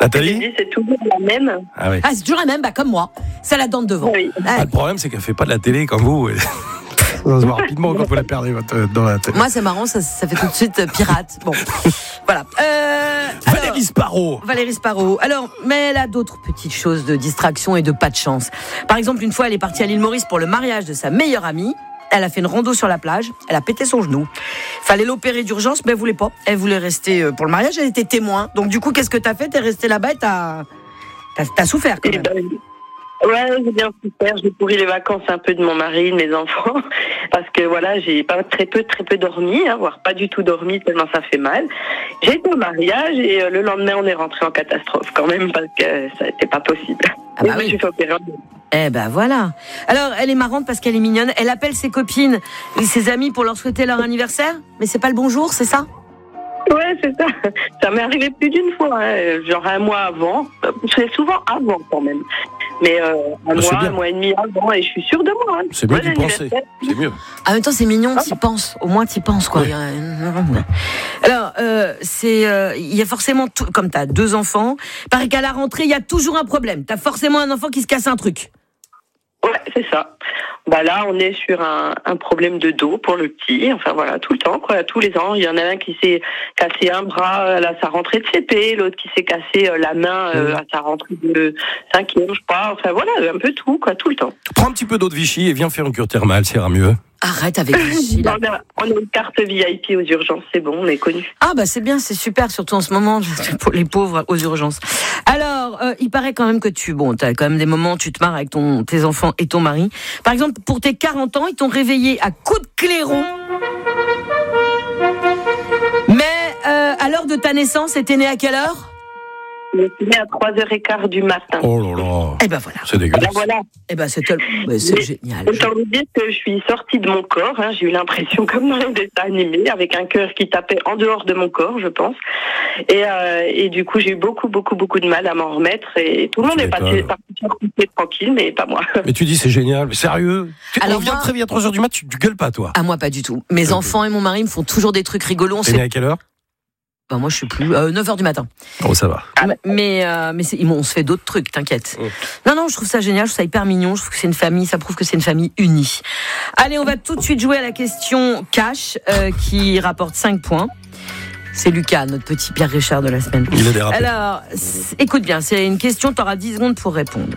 Nathalie ? J'ai dit, c'est toujours la même. Ah oui. Ah, c'est toujours la même, comme moi. C'est la dent de devant. Oui. Le problème, c'est qu'elle fait pas de la télé comme vous. Ça se voit rapidement quand vous la perdez dans la tête. Moi, c'est marrant, ça fait tout de suite pirate. Bon, voilà. Valérie Sparrow. Valérie Sparrow. Alors, mais elle a d'autres petites choses de distraction et de pas de chance. Par exemple, une fois, elle est partie à l'île Maurice pour le mariage de sa meilleure amie. Elle a fait une rando sur la plage. Elle a pété son genou. Fallait l'opérer d'urgence, mais elle voulait pas. Elle voulait rester pour le mariage. Elle était témoin. Donc, du coup, qu'est-ce que t'as fait ? T'es restée là-bas et t'as souffert quand même. Ouais, j'ai bien souffert. J'ai pourri les vacances un peu de mon mari, de mes enfants, parce que voilà, j'ai pas très peu dormi, voire pas du tout dormi tellement ça fait mal. J'ai été au mariage et le lendemain on est rentré en catastrophe quand même parce que ça n'était pas possible. Ah bah oui. Je me suis fait opérer. Eh ben voilà. Alors, elle est marrante parce qu'elle est mignonne. Elle appelle ses copines et ses amis pour leur souhaiter leur anniversaire. Mais c'est pas le bonjour, c'est ça ? Ouais, c'est ça. Ça m'est arrivé plus d'une fois, genre un mois avant. C'est souvent avant quand même. Mais un mois et demi avant, et je suis sûre de moi. C'est mieux d'y penser. C'est mieux. En même temps, c'est mignon, t'y penses. Au moins, t'y penses, quoi. Oui. Alors, il y a forcément, comme t'as 2 enfants, paraît qu'à la rentrée, il y a toujours un problème. T'as forcément un enfant qui se casse un truc. Ouais, c'est ça. Bah là, on est sur un problème de dos pour le petit. Enfin voilà, tout le temps, quoi. Tous les ans, il y en a un qui s'est cassé un bras à sa rentrée de CP, l'autre qui s'est cassé la main à sa rentrée de 5e, je crois. Enfin voilà, un peu tout, quoi, tout le temps. Prends un petit peu d'eau de Vichy et viens faire une cure thermale, ça ira mieux. Arrête avec Vichy, là. On a une carte VIP aux urgences, c'est bon, on est connu. Ah bah c'est bien, c'est super, surtout en ce moment, pour les pauvres aux urgences. Alors, il paraît quand même que t'as quand même des moments où tu te marres avec tes enfants et ton mari. Par exemple, pour tes 40 ans, ils t'ont réveillé à coups de clairon. Mais à l'heure de ta naissance, t'es né à quelle heure ? Je suis née à 3h15 du matin. Oh là là. Eh ben voilà. C'est dégueulasse. Voilà. Eh ben c'est génial. Autant vous dire que je suis sortie de mon corps. J'ai eu l'impression, comme dans les dessins animés, avec un cœur qui tapait en dehors de mon corps, je pense. Et du coup, j'ai eu beaucoup de mal à m'en remettre. Et tout le monde est parti tranquille, mais pas moi. Mais tu dis c'est génial, mais sérieux. Alors on vient très bien à 3h du mat, tu gueules pas toi. Ah moi pas du tout. Mes enfants et mon mari me font toujours des trucs rigolos. T'es né à quelle heure ? Ben moi je suis plus 9h du matin. Oh ça va. Mais on se fait d'autres trucs, t'inquiète. Non, je trouve ça génial, je trouve ça hyper mignon, je trouve que c'est une famille, ça prouve que c'est une famille unie. Allez, on va tout de suite jouer à la question cash qui rapporte 5 points. C'est Lucas, notre petit Pierre Richard de la semaine. Il a dérapé. Alors, écoute bien, c'est une question, t'auras 10 secondes pour répondre.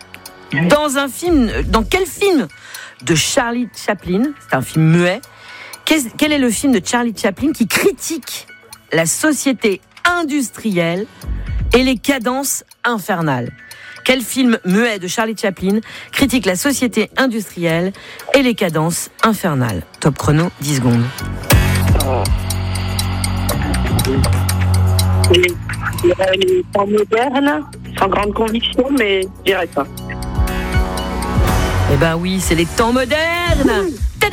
Dans quel film de Charlie Chaplin, c'est un film muet, quel est le film de Charlie Chaplin qui critique la société industrielle et les cadences infernales? Quel film muet de Charlie Chaplin critique la société industrielle et les cadences infernales? Top chrono, 10 secondes. Les temps modernes, sans grande conviction, mais je dirais pas. Eh ben oui, c'est les temps modernes.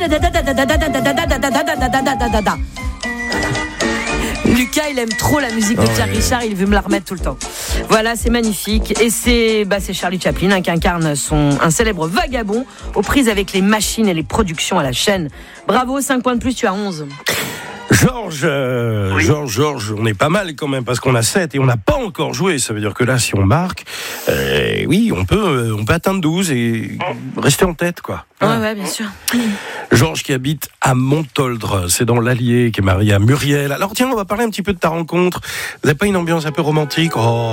Lucas, il aime trop la musique de Pierre Richard, il veut me la remettre tout le temps. Voilà, c'est magnifique. Et c'est Charlie Chaplin qui incarne un célèbre vagabond aux prises avec les machines et les productions à la chaîne. Bravo, 5 points de plus, tu as 11. Georges, on est pas mal quand même parce qu'on a 7 et on n'a pas encore joué. Ça veut dire que là, si on marque, on peut atteindre 12 et rester en tête, quoi. Ouais, bien sûr. Georges qui habite à Montoldre, c'est dans l'Allier, qui est marié à Muriel. Alors tiens, on va parler un petit peu de ta rencontre. Vous n'avez pas une ambiance un peu romantique?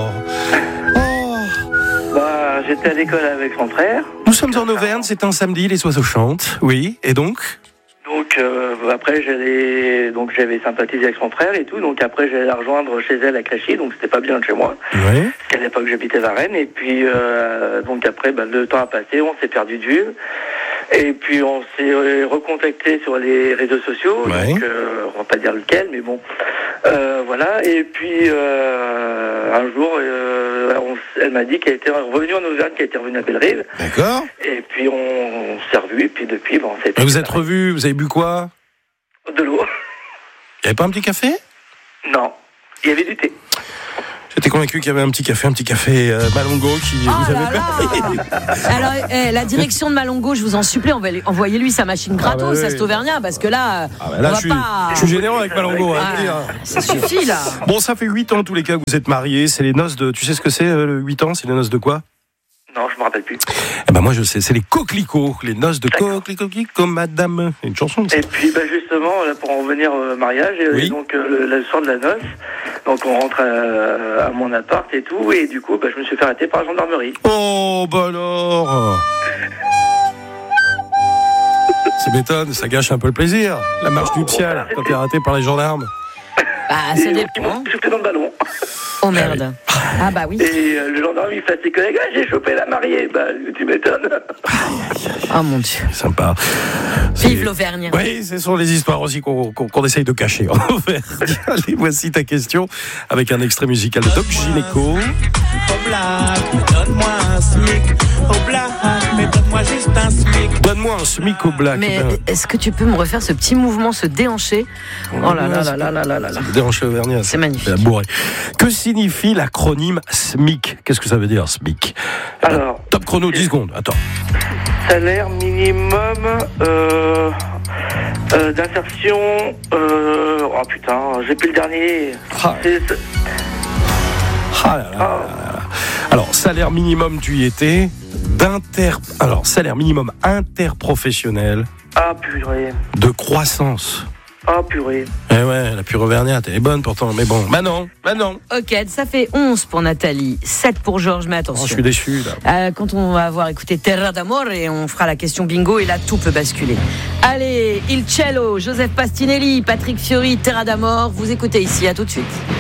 J'étais à l'école avec son frère. Nous sommes en Auvergne, c'est un samedi, les oiseaux chantent. Oui, et donc après j'avais sympathisé avec son frère et tout, donc après j'allais la rejoindre chez elle à Clichy, donc c'était pas bien de chez moi. Oui. Parce qu'à l'époque j'habitais Varennes et puis donc après le temps a passé, on s'est perdu de vue et puis on s'est recontacté sur les réseaux sociaux, donc on va pas dire lequel, mais bon voilà, et puis un jour elle m'a dit qu'elle était revenue en Auvergne, qu'elle était revenue à Bellerive. D'accord. Et puis on s'est revus, et puis depuis on s'est... Vous êtes revus, vous avez bu quoi? De l'eau. Il n'y avait pas un petit café? Non, il y avait du thé. J'étais convaincu qu'il y avait un petit café Malongo qui vous avait permis. Alors, la direction de Malongo, je vous en supplie, envoyez-lui sa machine gratos, à cet Auvergnat, parce que là, je suis généreux avec Malongo. Ça suffit, là. Bon, ça fait 8 ans, en tous les cas, que vous êtes mariés. C'est les noces de... Tu sais ce que c'est, 8 ans? C'est les noces de quoi? Non, je me rappelle plus. Eh ben moi je sais, c'est les coquelicots, les noces de coquelicots, madame. C'est une chanson. Et puis justement, là, pour en revenir au mariage, donc le soir de la noce, donc on rentre à mon appart et tout, et du coup, je me suis fait arrêter par la gendarmerie. Oh, bah alors. Ça m'étonne, ça gâche un peu le plaisir. La marche nuptiale, quand t'es arrêté par les gendarmes. Ça dépend. Je suis dans le ballon. Oh merde. Ah bah oui. Et le gendarme il fait à ses collègues, j'ai chopé la mariée. Tu m'étonnes. Oh mon Dieu. Sympa. Vive l'Auvergne. Oui, ce sont les histoires aussi qu'on essaye de cacher en Auvergne. Allez, voici ta question avec un extrait musical de Doc Gynéco. Donne-moi un SMIC au black, mais donne-moi juste un SMIC. Donne-moi un SMIC au black. Mais est-ce que tu peux me refaire ce petit mouvement, se déhancher? Oh là là là là là là là là. Déhancher Auvergnat. C'est magnifique. La bourrée. Que signifie l'acronyme SMIC? Qu'est-ce que ça veut dire, SMIC? Alors, top chrono, 10 secondes. Attends. Salaire minimum d'insertion. Oh putain, j'ai plus le dernier. Alors, salaire minimum, tu y étais. Alors, salaire minimum interprofessionnel. Ah purée. De croissance. Ah purée. Eh ouais, la pure Auvergnate, elle est bonne pourtant, mais bon. Bah non. Ok, ça fait 11 pour Nathalie, 7 pour Georges, mais attention. Oh, je suis déçu, là. Quand on va avoir écouté Terra d'Amore, et on fera la question bingo, et là, tout peut basculer. Allez, Il Cello, Joseph Pastinelli, Patrick Fiori, Terra d'Amore, vous écoutez ici, à tout de suite.